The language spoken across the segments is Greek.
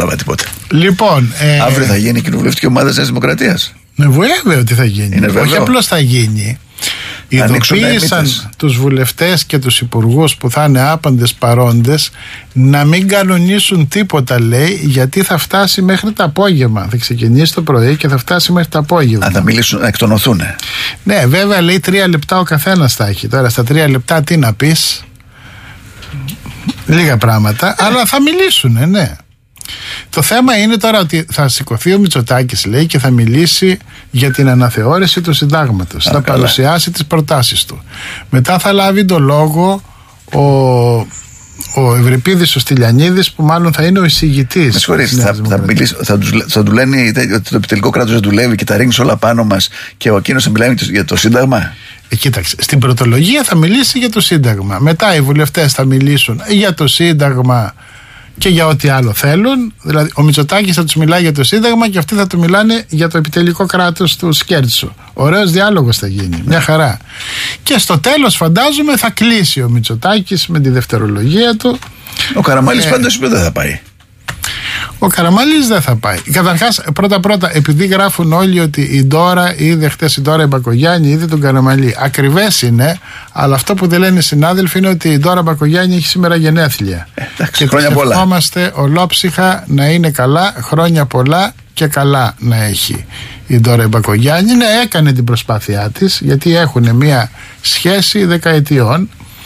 κατάλαβα τίποτα. Λοιπόν, αύριο θα γίνει η κοινοβουλευτική ομάδα της Νέας Δημοκρατίας. Βέβαια ότι θα γίνει. Όχι απλώς θα γίνει. Ειδοποίησαν τους βουλευτές και τους υπουργούς που θα είναι άπαντες παρόντες να μην κανονίσουν τίποτα, λέει, γιατί θα φτάσει μέχρι το απόγευμα. Θα ξεκινήσει το πρωί και θα φτάσει μέχρι το απόγευμα. Θα μιλήσουν, να εκτονωθούν. Ναι, βέβαια, λέει 3 λεπτά ο καθένας θα έχει. Τώρα στα 3 λεπτά τι να πεις? Λίγα πράγματα, αλλά θα μιλήσουν, ναι. Το θέμα είναι τώρα ότι θα σηκωθεί ο Μητσοτάκης, λέει, και θα μιλήσει για την αναθεώρηση του συντάγματος. Θα παρουσιάσει τις προτάσεις του. Μετά θα λάβει το λόγο ο Ευρυπίδης ο Στυλιανίδης, που μάλλον θα είναι ο εισηγητής. Με συγχωρείς, θα του λένε ότι το επιτελικό κράτος δεν δουλεύει και τα ρίχνει όλα πάνω μας και ο εκείνος θα μιλάει για το Σύνταγμα. Κοίταξε, στην πρωτολογία θα μιλήσει για το Σύνταγμα. Μετά οι βουλευτές θα μιλήσουν για το Σύνταγμα και για ό,τι άλλο θέλουν. Δηλαδή, ο Μητσοτάκης θα τους μιλάει για το Σύνταγμα και αυτοί θα του μιλάνε για το επιτελικό κράτος του Σκέρτσου. Ωραίος διάλογος θα γίνει. Μια χαρά. Και στο τέλος, φαντάζομαι, θα κλείσει ο Μητσοτάκης με τη δευτερολογία του. Ο Καραμανλής πάντως δεν θα πάει. Ο Καραμανλής δεν θα πάει. Καταρχάς, πρώτα, επειδή γράφουν όλοι ότι η Ντόρα είδε χτες η Ντόρα Μπακογιάννη, είδε τον Καραμανλή. Ακριβές είναι, αλλά αυτό που δεν λένε οι συνάδελφοι είναι ότι η Ντόρα Μπακογιάννη έχει σήμερα γενέθλια. Και χρόνια πολλά. Ευχόμαστε ολόψυχα να είναι καλά, χρόνια πολλά και καλά να έχει η Ντόρα Μπακογιάννη. Ναι, έκανε την προσπάθειά της, γιατί έχουν μια σχέση δεκαετιών.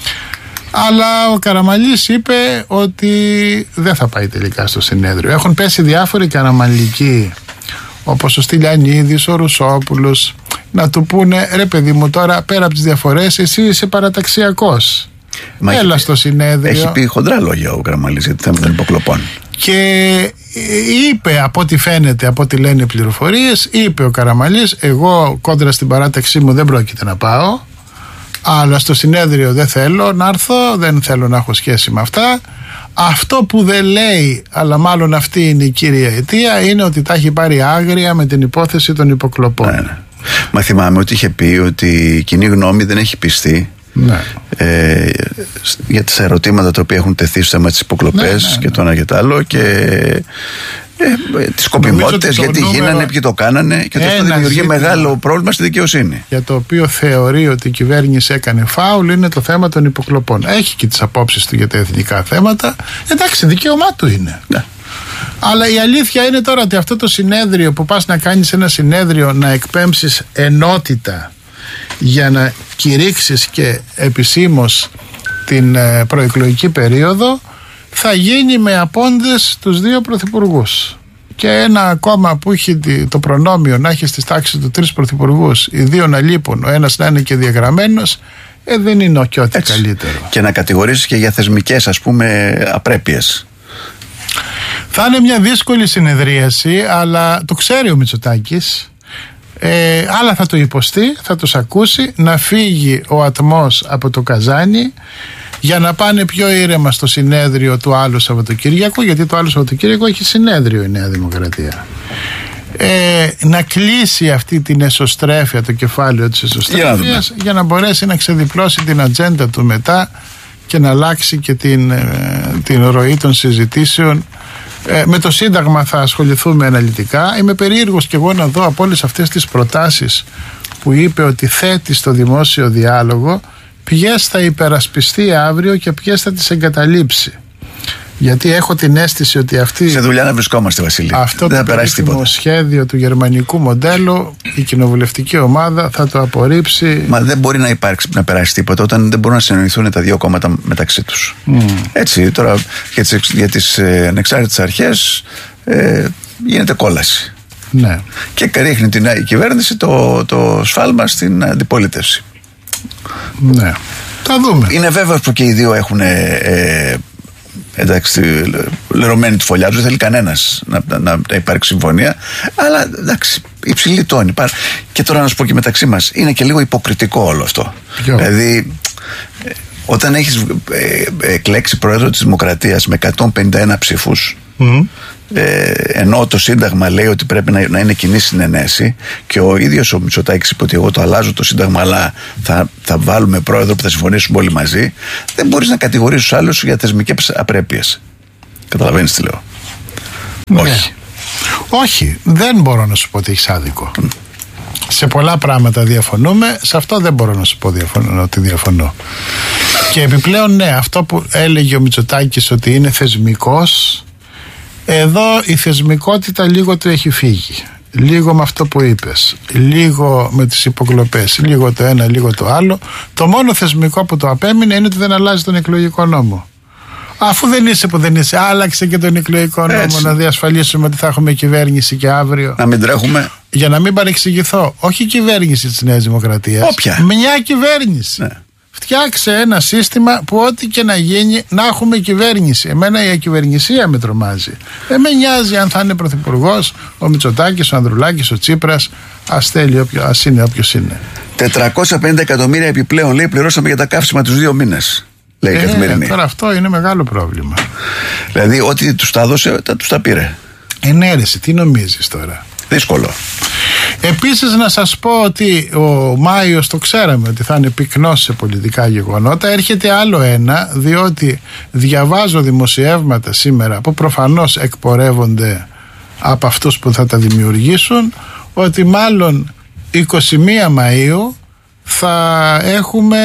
Αλλά ο Καραμανλής είπε ότι δεν θα πάει τελικά στο συνέδριο. Έχουν πέσει διάφοροι καραμανλικοί, όπως ο Στυλιανίδης, ο Ρουσόπουλος, να του πούνε, ρε παιδί μου, τώρα πέρα από τις διαφορές, εσύ είσαι παραταξιακός. Έλα στο συνέδριο. Έχει πει χοντρά λόγια ο Καραμανλής για το θέμα των υποκλοπών. Και είπε, από ό,τι φαίνεται, από ό,τι λένε οι πληροφορίες, είπε ο Καραμανλής, εγώ κόντρα στην παράταξή μου δεν πρόκειται να πάω. Αλλά στο συνέδριο δεν θέλω να έρθω, δεν θέλω να έχω σχέση με αυτά. Αυτό που δεν λέει, αλλά μάλλον αυτή είναι η κύρια αιτία, είναι ότι τα έχει πάρει άγρια με την υπόθεση των υποκλοπών. Ναι. Μα θυμάμαι ότι είχε πει ότι η κοινή γνώμη δεν έχει πιστεί, ναι, για τις ερωτήματα τα οποία έχουν τεθεί στο θέμα της υποκλοπές, και το ένα και το άλλο, και τις σκοπιμότητες, γιατί γίνανε, ποιοι το κάνανε, και αυτό δημιουργεί μεγάλο πρόβλημα στη δικαιοσύνη. Για το οποίο θεωρεί ότι η κυβέρνηση έκανε φάουλ είναι το θέμα των υποκλοπών. Έχει και τις απόψεις του για τα εθνικά θέματα. Εντάξει, δικαίωμά του είναι. Ναι. Αλλά η αλήθεια είναι τώρα ότι αυτό το συνέδριο που πας να κάνεις ένα συνέδριο να εκπέμψεις ενότητα για να κηρύξεις και επισήμως την προεκλογική περίοδο, θα γίνει με απόντες τους δύο πρωθυπουργούς. Και ένα κόμμα που έχει το προνόμιο να έχει στις τάξεις του 3 πρωθυπουργούς, οι 2 να λείπουν, ο ένας να είναι και διαγραμμένος, δεν είναι και ό,τι καλύτερο. Και να κατηγορήσεις και για θεσμικές, ας πούμε, απρέπειες. Θα είναι μια δύσκολη συνεδρίαση, αλλά το ξέρει ο Μητσοτάκης. Άλλα θα το υποστεί, θα τους ακούσει, να φύγει ο ατμός από το καζάνι για να πάνε πιο ήρεμα στο συνέδριο του άλλου Σαββατοκύριακου, γιατί το άλλο Σαββατοκύριακο έχει συνέδριο η Νέα Δημοκρατία. Να κλείσει αυτή την εσωστρέφεια, το κεφάλαιο της εσωστρέφειας, για να μπορέσει να ξεδιπλώσει την ατζέντα του μετά και να αλλάξει και την ροή των συζητήσεων. Με το Σύνταγμα θα ασχοληθούμε αναλυτικά. Είμαι περίεργος και εγώ να δω από όλες αυτές τις προτάσεις που είπε ότι θέτει στο δημόσιο διάλογο, ποιες θα υπερασπιστεί αύριο και ποιες θα τις εγκαταλείψει. Γιατί έχω την αίσθηση ότι αυτή. Σε δουλειά να βρισκόμαστε, Βασίλη. Αυτό δεν το περίφημο σχέδιο του γερμανικού μοντέλου, η κοινοβουλευτική ομάδα θα το απορρίψει. Μα δεν μπορεί να περάσει τίποτα όταν δεν μπορούν να συνεννοηθούν τα δύο κόμματα μεταξύ τους. Έτσι, τώρα για τις ανεξάρτητες αρχές γίνεται κόλαση. Ναι. Και ρίχνει η κυβέρνηση το σφάλμα στην αντιπολίτευση. Ναι. Θα δούμε. Είναι βέβαιο που και οι δύο έχουν. Εντάξει, λερωμένη τη φωλιά του, δεν θέλει κανένας να υπάρξει συμφωνία. Αλλά εντάξει, υψηλή τόνη. Και τώρα να σου πω και μεταξύ μας, είναι και λίγο υποκριτικό όλο αυτό. Δηλαδή, όταν έχεις εκλέξει πρόεδρο της Δημοκρατίας με 151 ψήφους, ενώ το Σύνταγμα λέει ότι πρέπει να είναι κοινή συνενέση, και ο ίδιος ο Μητσοτάκης είπε ότι εγώ το αλλάζω το Σύνταγμα, αλλά θα βάλουμε πρόεδρο που θα συμφωνήσουμε όλοι μαζί, δεν μπορείς να κατηγορήσεις τους άλλους για θεσμικές απρέπειες. Καταλαβαίνεις τι λέω? Όχι. Όχι, δεν μπορώ να σου πω ότι έχεις άδικο. Σε πολλά πράγματα διαφωνούμε, σε αυτό δεν μπορώ να σου πω ότι διαφωνώ. Και επιπλέον, ναι, αυτό που έλεγε ο Μητσοτάκης ότι είναι θεσμικός, εδώ η θεσμικότητα λίγο του έχει φύγει. Λίγο με αυτό που είπες, λίγο με τις υποκλοπές, λίγο το ένα, λίγο το άλλο. Το μόνο θεσμικό που το απέμεινε είναι ότι δεν αλλάζει τον εκλογικό νόμο. Αφού δεν είσαι που δεν είσαι, άλλαξε και τον εκλογικό νόμο, να διασφαλίσουμε ότι θα έχουμε κυβέρνηση και αύριο. Να μην τρέχουμε. Για να μην παρεξηγηθώ, όχι η κυβέρνηση της Νέας Δημοκρατίας. Όποια. Μια κυβέρνηση. Ναι. Φτιάξε ένα σύστημα που ό,τι και να γίνει να έχουμε κυβέρνηση. Εμένα η ακυβερνησία με τρομάζει. Δεν με νοιάζει αν θα είναι πρωθυπουργός ο Μητσοτάκης, ο Ανδρουλάκης, ο Τσίπρας. Ας είναι όποιος είναι. 450 εκατομμύρια επιπλέον, λέει, πληρώσαμε για τα καύσιμα τους 2 μήνες. Λέει η Καθημερινή. Τώρα αυτό είναι μεγάλο πρόβλημα. Δηλαδή, ό,τι τους τα έδωσε, τους τα πήρε. Ναι, ρε, τι νομίζεις τώρα. Δύσκολο. Επίσης να σας πω ότι ο Μάιος το ξέραμε ότι θα είναι πυκνός σε πολιτικά γεγονότα. Έρχεται άλλο ένα, διότι διαβάζω δημοσιεύματα σήμερα που προφανώς εκπορεύονται από αυτούς που θα τα δημιουργήσουν, ότι μάλλον 21 Μαΐου θα έχουμε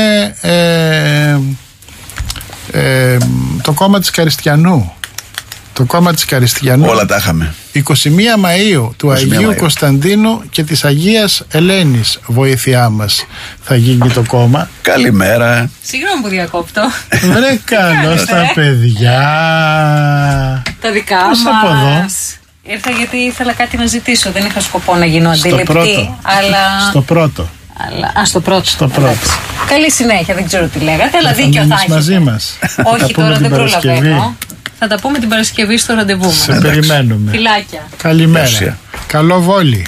το κόμμα της Καριστιανού. Το κόμμα της Καριστιανού. Όλα τα είχαμε. 21 Μαΐου του Αγίου Κωνσταντίνου και της Αγίας Ελένης, βοήθειά μας, θα γίνει το κόμμα. Καλημέρα. Συγγνώμη που διακόπτω. Βρε καλώς τα παιδιά. Τα δικά μας. Ήρθα γιατί ήθελα κάτι να ζητήσω. Δεν είχα σκοπό να γίνω αντιληπτή. Στο πρώτο. Στο πρώτο. Καλή συνέχεια, δεν ξέρω τι λέγατε, αλλά δίκιο θα έχετε. Μαζί μας. Όχι, τώρα δεν προλαβαίνω. Θα τα πούμε την Παρασκευή στο ραντεβού μας. Σε περιμένουμε. Φιλάκια. Καλημέρα. Καλό Βόλι.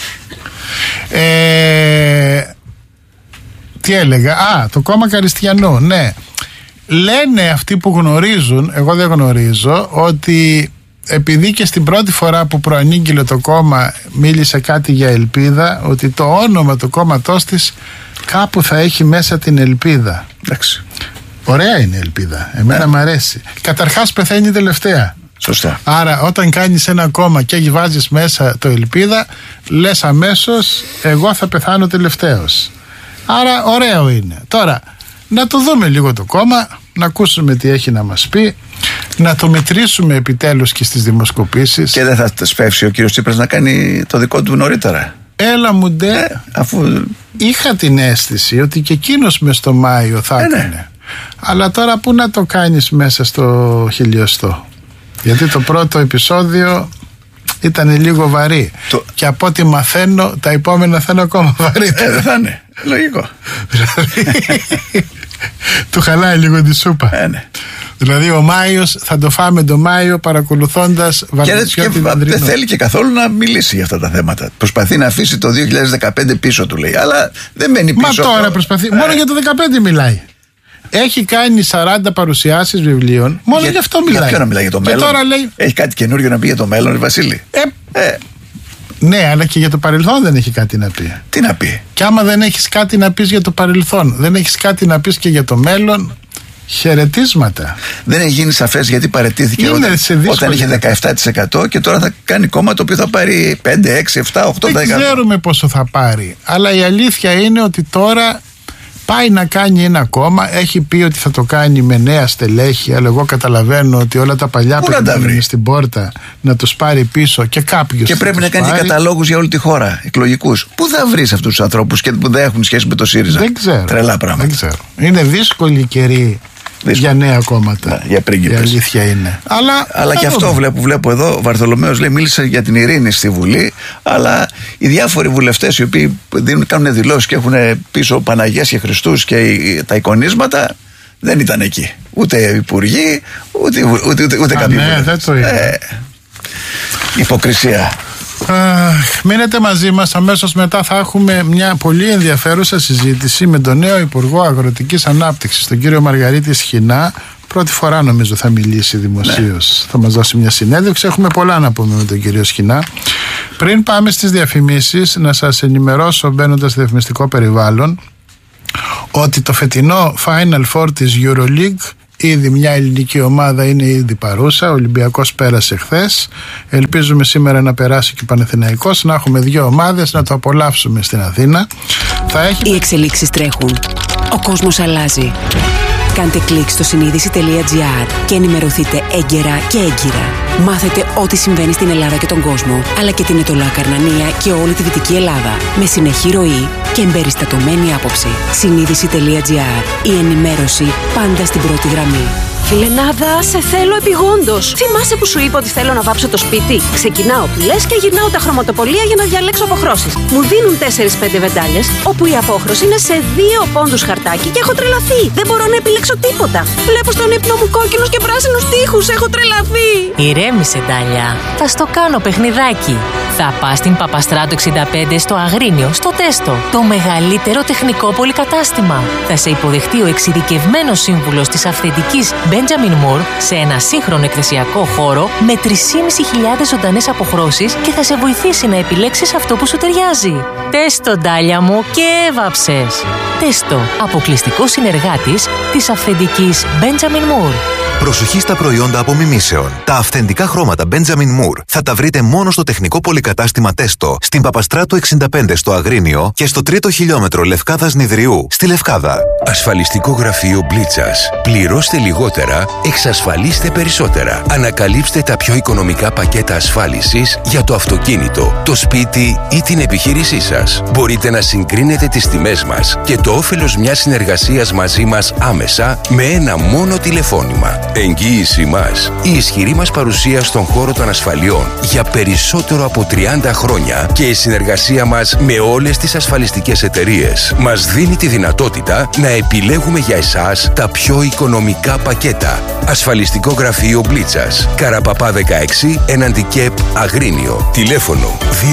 Τι έλεγα. Το κόμμα Καριστιανού. Ναι. Λένε αυτοί που γνωρίζουν, εγώ δεν γνωρίζω, ότι επειδή και στην πρώτη φορά που προανήγγειλε το κόμμα μίλησε κάτι για ελπίδα, ότι το όνομα του κόμματός της κάπου θα έχει μέσα την ελπίδα. Εντάξει. Ωραία είναι η ελπίδα. Εμένα μ' αρέσει. Καταρχάς πεθαίνει τελευταία. Σωστά. Άρα όταν κάνεις ένα κόμμα και βάζεις μέσα το ελπίδα, λες αμέσως εγώ θα πεθάνω τελευταίος. Άρα ωραίο είναι. Τώρα να το δούμε λίγο το κόμμα, να ακούσουμε τι έχει να μας πει, να το μετρήσουμε επιτέλους και στις δημοσκοπήσεις. Και δεν θα σπεύσει ο κύριος Τσίπρας να κάνει το δικό του νωρίτερα. Έλα μου ντε, αφού είχα την αίσθηση ότι και εκείνος μες στο Μάιο θα έκανε. Αλλά τώρα πού να το κάνεις μέσα στο χιλιοστό. Γιατί το πρώτο επεισόδιο ήταν λίγο βαρύ. Και από ό,τι μαθαίνω τα επόμενα θα είναι ακόμα βαρύτερα. Δεν θα είναι. Λογικό. Του χαλάει λίγο τη σούπα. Δηλαδή ο Μάιος θα το φάμε τον Μάιο παρακολουθώντας Βαρβιτσιώτη Βανδρίνο. Δεν θέλει και καθόλου να μιλήσει για αυτά τα θέματα. Προσπαθεί να αφήσει το 2015 πίσω του, λέει. Αλλά δεν μένει πίσω. Μα τώρα προσπαθεί. Μόνο για το 2015 μιλάει. Έχει κάνει 40 παρουσιάσεις βιβλίων. Μόνο γι' αυτό μιλάει. Για ποιο να μιλάει, για το μέλλον. Τώρα λέει... Έχει κάτι καινούριο να πει για το μέλλον, Βασίλη. Ναι, αλλά και για το παρελθόν δεν έχει κάτι να πει. Τι να πει. Και άμα δεν έχεις κάτι να πεις για το παρελθόν, δεν έχεις κάτι να πεις και για το μέλλον, χαιρετίσματα. Δεν έχει γίνει σαφές γιατί παραιτήθηκε όταν είχε 17% και τώρα θα κάνει κόμμα το οποίο θα πάρει 5, 6, 7, 8%. Δεν ξέρουμε πόσο θα πάρει. Αλλά η αλήθεια είναι ότι τώρα πάει να κάνει ένα κόμμα, έχει πει ότι θα το κάνει με νέα στελέχη, αλλά εγώ καταλαβαίνω ότι όλα τα παλιά περιμένουν στην πόρτα να τους πάρει πίσω και κάποιος. Και πρέπει να κάνει καταλόγους για όλη τη χώρα, εκλογικούς. Πού θα βρεις αυτούς τους ανθρώπους και που δεν έχουν σχέση με το ΣΥΡΙΖΑ. Δεν ξέρω. Τρελά πράγματα. Δεν ξέρω. Είναι δύσκολη καιρή για νέα κόμματα. Για πρίγκιπες. Η αλήθεια είναι. Αλλά και αυτό βλέπω εδώ. Ο Βαρθολομέος λέει μίλησε για την ειρήνη στη Βουλή, αλλά οι διάφοροι βουλευτές οι οποίοι κάνουν δηλώσεις και έχουν πίσω Παναγιές και Χριστούς και τα εικονίσματα δεν ήταν εκεί. Ούτε υπουργοί, ούτε κάποιοι. Ναι, δεν το είδα. Υποκρισία. Μείνετε μαζί μας, αμέσως μετά θα έχουμε μια πολύ ενδιαφέρουσα συζήτηση με τον νέο Υπουργό Αγροτικής Ανάπτυξης, τον κύριο Μαργαρίτη Σχοινά. Πρώτη φορά νομίζω θα μιλήσει δημοσίως, θα μας δώσει μια συνέντευξη. Έχουμε πολλά να πούμε με τον κύριο Σχοινά. Πριν πάμε στις διαφημίσεις, να σας ενημερώσω μπαίνοντας στο διαφημιστικό περιβάλλον ότι το φετινό Final Four της EuroLeague Ήδη μια ελληνική ομάδα είναι ήδη παρούσα. Ο Ολυμπιακός πέρασε χθες. Ελπίζουμε σήμερα να περάσει και ο Παναθηναϊκός, να έχουμε 2 ομάδες, να το απολαύσουμε στην Αθήνα. Οι εξελίξεις τρέχουν. Ο κόσμος αλλάζει. Κάντε κλικ στο συνείδηση.gr και ενημερωθείτε έγκαιρα και έγκυρα. Μάθετε ό,τι συμβαίνει στην Ελλάδα και τον κόσμο, αλλά και την Αιτωλά Καρνανία και όλη τη Δυτική Ελλάδα, με συνεχή ροή και εμπεριστατωμένη άποψη. Συνείδηση.gr. Η ενημέρωση πάντα στην πρώτη γραμμή. Φιλενάδα, σε θέλω επειγόντως. Θυμάσαι που σου είπα ότι θέλω να βάψω το σπίτι? Ξεκινάω πουλές και γυρνάω τα χρωματοπολία για να διαλέξω αποχρώσεις. Μου δίνουν 4-5 βεντάλιες, όπου η απόχρωση είναι σε 2 πόντους χαρτάκι και έχω τρελαθεί. Δεν μπορώ να επιλέξω τίποτα. Βλέπω στον ύπνο μου κόκκινους και πράσινους τοίχους. Έχω τρελαθεί. Ηρέμησε, Ντάλια. Θα στο κάνω παιχνιδάκι. Θα πας στην Παπαστράτου 65 στο Αγρίνιο, στο Τέστο. Το μεγαλύτερο τεχνικό πολυκατάστημα. Θα σε υποδεχτεί ο εξειδικευμένος σύμβουλος της αυθεντικής Benjamin Moore σε ένα σύγχρονο εκθεσιακό χώρο με 3.500 ζωντανές αποχρώσεις και θα σε βοηθήσει να επιλέξεις αυτό που σου ταιριάζει. Τέστο, Ντάλια μου, και έβαψες. Τέστο, αποκλειστικό συνεργάτης της αυθεντικής Benjamin Moore. Προσοχή στα προϊόντα απομιμήσεων. Τα αυθεντικά χρώματα Benjamin Moore θα τα βρείτε μόνο στο τεχνικό πολυκατάστημα Τέστο, στην Παπαστράτου 65 στο Αγρίνιο και στο 3ο χιλιόμετρο Λευκάδας Νηδριού στη Λευκάδα. Ασφαλιστικό γραφείο Μπλίτσας. Πληρώστε λιγότερα, εξασφαλίστε περισσότερα. Ανακαλύψτε τα πιο οικονομικά πακέτα ασφάλισης για το αυτοκίνητο, το σπίτι ή την επιχείρησή σας. Μπορείτε να συγκρίνετε τις τιμές μας και το όφελος μιας συνεργασίας μαζί μας άμεσα με ένα μόνο τηλεφώνημα. Εγγύηση μας. Η ισχυρή μας παρουσία στον χώρο των ασφαλιών για περισσότερο από 30 χρόνια και η συνεργασία μας με όλες τις ασφαλιστικές εταιρείες μας δίνει τη δυνατότητα να επιλέγουμε για εσάς τα πιο οικονομικά πακέτα. Ασφαλιστικό γραφείο Μπλίτσας. Καραπαπά 16, έναντι ΚΕΠ Αγρίνιο. Τηλέφωνο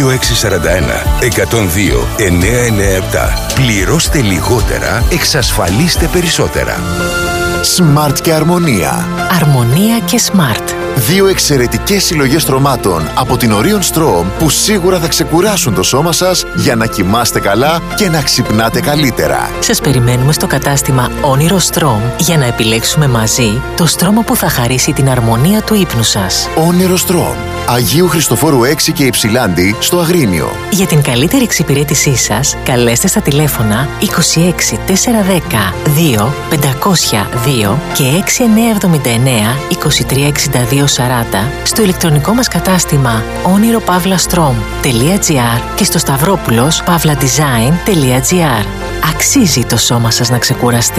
2641 102 997. Πληρώστε λιγότερα, εξασφαλίστε περισσότερα. Smart και Αρμονία. Αρμονία και Smart. 2 εξαιρετικές συλλογές στρωμάτων από την Orion Strom που σίγουρα θα ξεκουράσουν το σώμα σας για να κοιμάστε καλά και να ξυπνάτε καλύτερα. Σας περιμένουμε στο κατάστημα Όνειρο Strom για να επιλέξουμε μαζί το στρώμα που θα χαρίσει την αρμονία του ύπνου σας. Όνειρο Strom. Αγίου Χριστοφόρου 6 και Υψηλάντη στο Αγρίνιο. Για την καλύτερη εξυπηρέτησή σας, καλέστε στα τηλέφωνα 26 410 2 502 και 6979 2362 40 στο ηλεκτρονικό μας κατάστημα oniropavlastrom.gr και στο σταυρόπουλος pavladesign.gr. Αξίζει το σώμα σας να ξεκουραστεί.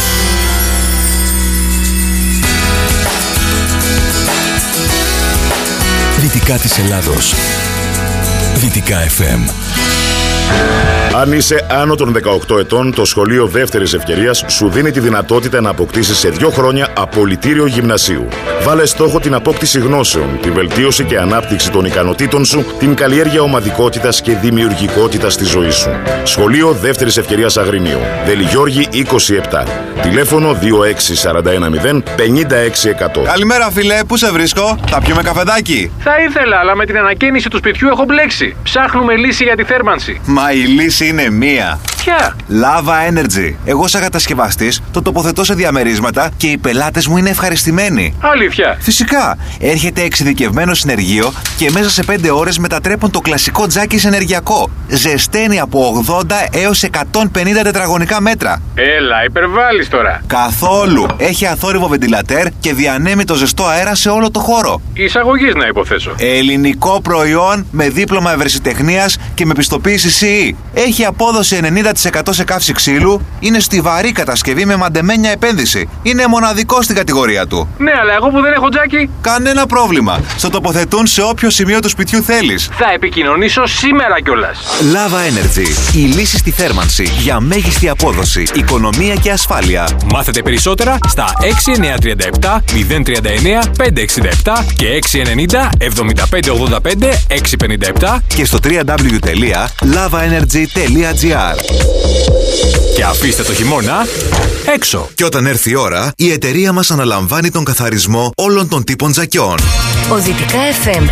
Δυτικά της Ελλάδος. Δυτικά FM. Αν είσαι άνω των 18 ετών, το Σχολείο Δεύτερης Ευκαιρίας σου δίνει τη δυνατότητα να αποκτήσεις σε 2 χρόνια απολυτήριο γυμνασίου. Βάλε στόχο την απόκτηση γνώσεων, τη βελτίωση και ανάπτυξη των ικανοτήτων σου, την καλλιέργεια ομαδικότητας και δημιουργικότητας στη ζωή σου. Σχολείο Δεύτερης Ευκαιρίας Αγρινίου. Δελιγιώργη 27. Τηλέφωνο 26410 56100. Καλημέρα, φίλε, πού σε βρίσκω? Θα πιούμε καφεδάκι? Θα ήθελα, αλλά με την ανακαίνιση του σπιτιού έχω μπλέξει. Ψάχνουμε λύση για τη θέρμανση. Μα η λύση είναι μία. Ποια? Lava Energy. Εγώ, σαν κατασκευαστής, το τοποθετώ σε διαμερίσματα και οι πελάτες μου είναι ευχαριστημένοι. Αλήθεια? Φυσικά. Έρχεται εξειδικευμένο συνεργείο και μέσα σε 5 ώρες μετατρέπουν το κλασικό τζάκι σε ενεργειακό. Ζεσταίνει από 80 έως 150 τετραγωνικά μέτρα. Έλα, υπερβάλλεις τώρα. Καθόλου. Έχει αθόρυβο βεντιλατέρ και διανέμει το ζεστό αέρα σε όλο το χώρο. Εισαγωγής, να υποθέσω. Ελληνικό προϊόν με δίπλωμα ευρεσιτεχνίας και με πιστοποίηση CE. Έχει απόδοση 90% σε καύση ξύλου. Είναι στιβαρή κατασκευή με μαντεμένια επένδυση. Είναι μοναδικό στην κατηγορία του. Ναι, αλλά εγώ που δεν έχω τζάκι. Κανένα πρόβλημα. Στο τοποθετούν σε όποιο σημείο του σπιτιού θέλεις. Θα επικοινωνήσω σήμερα κιόλας. Lava Energy. Η λύση στη θέρμανση για μέγιστη απόδοση, οικονομία και ασφάλεια. Μάθετε περισσότερα στα 6937 039 567 και 690 7585 657 και στο www.lavaenergy.gr. Και αφήστε το χειμώνα έξω. Και όταν έρθει η ώρα, η εταιρεία μας αναλαμβάνει τον καθαρισμό όλων των τύπων τζακιών. Ο Δυτικά FM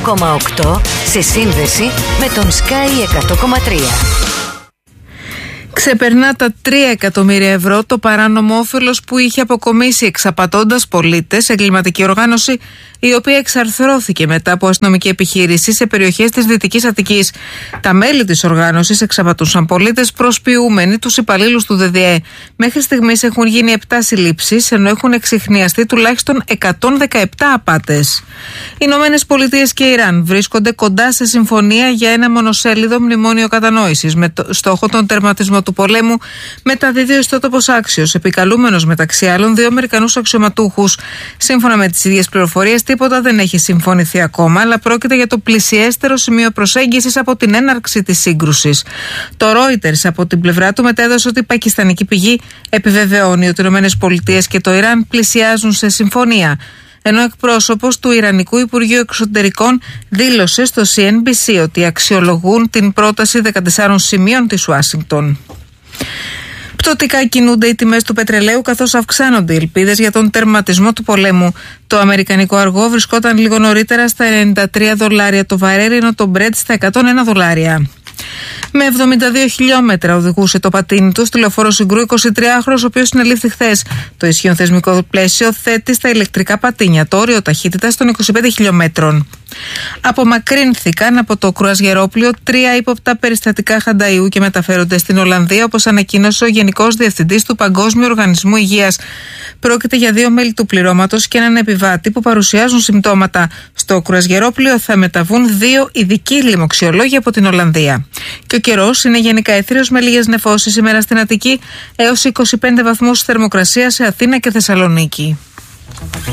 92,8 σε σύνδεση με τον Sky 100,3. Ξεπερνά τα 3 εκατομμύρια ευρώ το παράνομο όφελος που είχε αποκομίσει εξαπατώντας πολίτες, εγκληματική οργάνωση η οποία εξαρθρώθηκε μετά από αστυνομική επιχείρηση σε περιοχές της Δυτικής Αττικής. Τα μέλη της οργάνωσης εξαπατούσαν πολίτες προσποιούμενοι τους υπαλλήλους του ΔΔΕ. Μέχρι στιγμής έχουν γίνει 7 συλλήψεις, ενώ έχουν εξιχνιαστεί τουλάχιστον 117 απάτες. Οι Ηνωμένες Πολιτείες και Ιράν βρίσκονται κοντά σε συμφωνία για ένα μονοσέλιδο μνημόνιο κατανόησης με στόχο τον τερματισμό του πολέμου, μεταδίδει ο ιστότοπος Άξιος, επικαλούμενος μεταξύ άλλων 2 Αμερικανούς αξιωματούχους. Σύμφωνα με τις ίδιες πληροφορίες, τίποτα δεν έχει συμφωνηθεί ακόμα, αλλά πρόκειται για το πλησιέστερο σημείο προσέγγισης από την έναρξη της σύγκρουσης. Το Reuters από την πλευρά του μετέδωσε ότι η πακιστανική πηγή επιβεβαιώνει ότι οι ΗΠΑ και το Ιράν πλησιάζουν σε συμφωνία. Ενώ εκπρόσωπος του Ιρανικού Υπουργείου Εξωτερικών δήλωσε στο CNBC ότι αξιολογούν την πρόταση 14 σημείων της Ουάσιγκτον. Πτωτικά κινούνται οι τιμές του πετρελαίου καθώς αυξάνονται οι ελπίδες για τον τερματισμό του πολέμου. Το αμερικανικό αργό βρισκόταν λίγο νωρίτερα στα $93 το βαρέλι, ενώ το Brent στα $101. Με 72 χιλιόμετρα οδηγούσε το πατίνι του στη λεωφόρο Συγκρού 23χρονος, ο οποίος συνελήφθη χθες. Το ισχύον θεσμικό πλαίσιο θέτει στα ηλεκτρικά πατίνια το όριο ταχύτητας των 25 χιλιόμετρων. Απομακρύνθηκαν από το κρουαζιερόπλοιο 3 ύποπτα περιστατικά χανταϊού και μεταφέρονται στην Ολλανδία, όπως ανακοίνωσε ο Γενικός Διευθυντής του Παγκόσμιου Οργανισμού Υγείας. Πρόκειται για 2 μέλη του πληρώματος και έναν επιβάτη που παρουσιάζουν συμπτώματα. Στο κρουαζιερόπλοιο θα μεταβούν 2 ειδικοί λοιμοξιολόγοι από την Ολλανδία. Και ο καιρός είναι γενικά έθριος με λίγες νεφώσεις σήμερα στην Αττική, έως 25 βαθμούς θερμοκρασία σε Αθήνα και Θεσσαλονίκη.